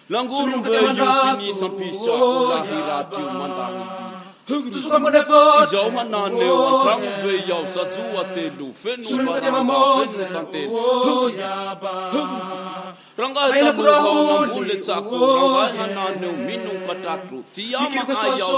Languru bayutini sampisa lahirati mandani. Izau mananeu antramu beyau sajua telu fenu baramba fenu tantelu. Rangga tamu hau namule caku rangga naneu minum patatu tiama ayau